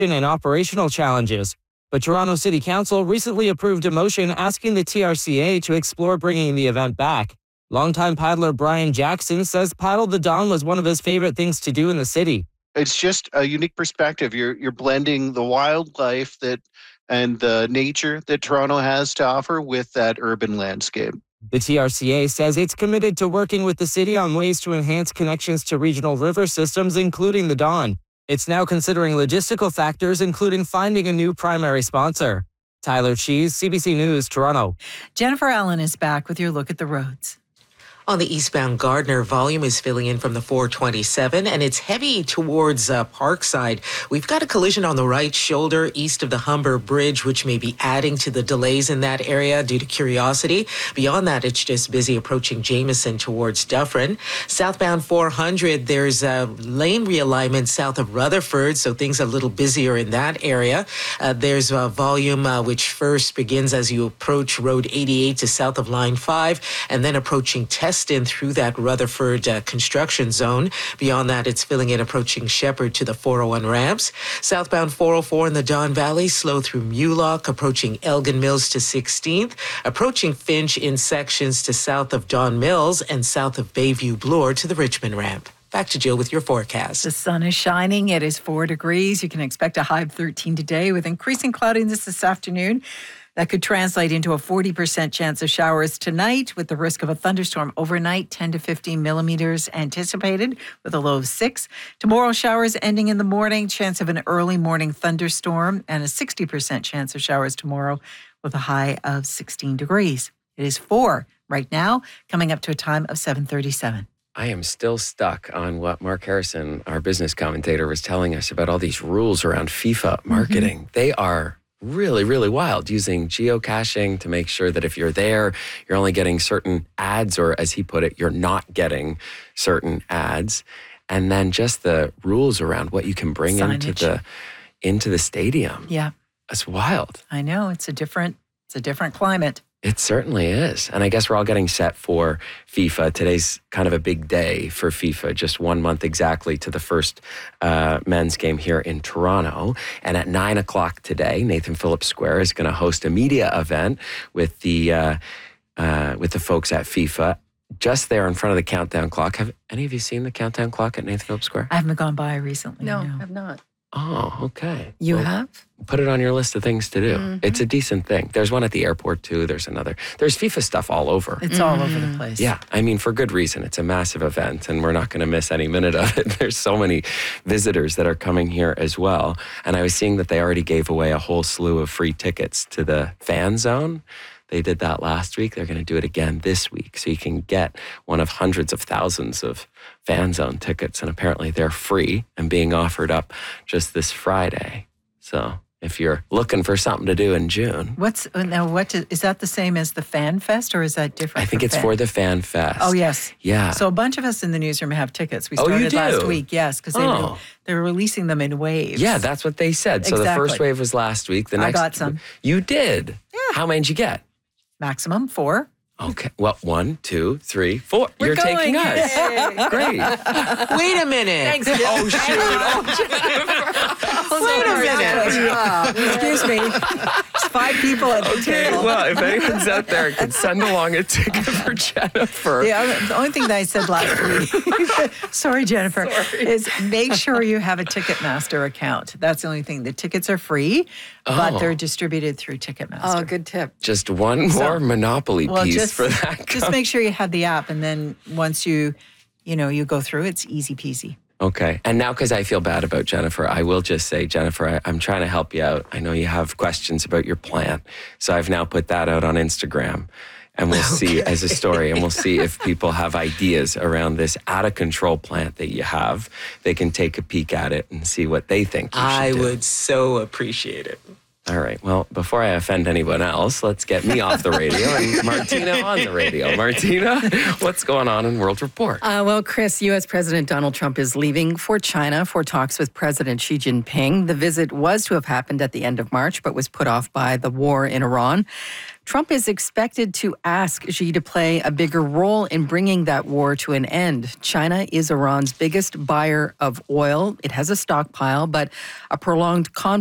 and operational challenges. But Toronto City Council recently approved a motion asking the TRCA to explore bringing the event back. Longtime paddler Brian Jackson says Paddle the Don was one of his favorite things to do in the city. It's just a unique perspective. You're blending the wildlife and the nature that Toronto has to offer with that urban landscape. The TRCA says it's committed to working with the city on ways to enhance connections to regional river systems, including the Don. It's now considering logistical factors, including finding a new primary sponsor. Tyler Cheese, CBC News, Toronto. Jennifer Allen is back with your look at the roads. On the eastbound Gardner, volume is filling in from the 427, and it's heavy towards Parkside. We've got a collision on the right shoulder east of the Humber Bridge, which may be adding to the delays in that area due to Curiosity. Beyond that, it's just busy approaching Jameson towards Dufferin. Southbound 400, there's a lane realignment south of Rutherford, so things are a little busier in that area. There's volume which first begins as you approach Road 88 to south of Line 5, and then approaching Teston through that Rutherford construction zone. Beyond that, it's filling in approaching Shepherd to the 401 ramps. Southbound 404 in the Don Valley, slow through Mulock, approaching Elgin Mills to 16th, approaching Finch in sections to south of Don Mills and south of Bayview Bloor to the Richmond ramp. Back to Jill with your forecast. The sun is shining. It is 4 degrees. You can expect a high of 13 today with increasing cloudiness this afternoon. That could translate into a 40% chance of showers tonight with the risk of a thunderstorm overnight, 10 to 15 millimeters anticipated with a low of 6. Tomorrow, showers ending in the morning, chance of an early morning thunderstorm, and a 60% chance of showers tomorrow with a high of 16 degrees. It is 4 right now, coming up to a time of 7:37. I am still stuck on what Mark Harrison, our business commentator, was telling us about all these rules around FIFA marketing. Mm-hmm. They are really, really wild, using geocaching to make sure that if you're there, you're only getting certain ads, or as he put it, you're not getting certain ads. And then just the rules around what you can bring into the stadium. Yeah. That's wild. I know. It's a different climate. It certainly is. And I guess we're all getting set for FIFA. Today's kind of a big day for FIFA, just 1 month exactly to the first men's game here in Toronto. And at 9 o'clock today, Nathan Phillips Square is going to host a media event with the folks at FIFA. Just there in front of the countdown clock. Have any of you seen the countdown clock at Nathan Phillips Square? I haven't gone by recently. No, I have not. Oh, okay. You have? Put it on your list of things to do. Mm-hmm. It's a decent thing. There's one at the airport too. There's another. There's FIFA stuff all over. It's all over the place. Yeah. I mean, for good reason. It's a massive event and we're not going to miss any minute of it. There's so many visitors that are coming here as well. And I was seeing that they already gave away a whole slew of free tickets to the fan zone. They did that last week. They're going to do it again this week. So you can get one of hundreds of thousands of fan zone tickets. And apparently they're free and being offered up just this Friday. So if you're looking for something to do in June. Is that the same as the Fan Fest or is that different? I think it's for the Fan Fest. Oh, yes. Yeah. So a bunch of us in the newsroom have tickets. We started last week, yes, because they were releasing them in waves. Yeah, that's what they said. So the first wave was last week. I got some. You did? Yeah. How many did you get? Maximum 4. Okay. Well, 1, 2, 3, 4. You're taking us. Great. Wait a minute. Thanks, Jill. Oh, shoot. Wait a minute. Excuse me. There's 5 people at the table. Well, if anyone's out there, can send along a ticket for Jennifer. Yeah, the only thing that I said last week, sorry, Jennifer, is make sure you have a Ticketmaster account. That's the only thing. The tickets are free, but they're distributed through Ticketmaster. Oh, good tip. Just one more Monopoly piece for that. Just make sure you have the app, and then once you go through, it's easy peasy. Okay. And now, because I feel bad about Jennifer, I will just say, Jennifer, I'm trying to help you out. I know you have questions about your plant. So I've now put that out on Instagram. And we'll see as a story, and we'll see if people have ideas around this out-of-control plant that you have. They can take a peek at it and see what they think you should do. I would so appreciate it. All right. Well, before I offend anyone else, let's get me off the radio and Martina on the radio. Martina, what's going on in World Report? Well, Chris, U.S. President Donald Trump is leaving for China for talks with President Xi Jinping. The visit was to have happened at the end of March, but was put off by the war in Iran. Trump is expected to ask Xi to play a bigger role in bringing that war to an end. China is Iran's biggest buyer of oil. It has a stockpile, but a prolonged conflict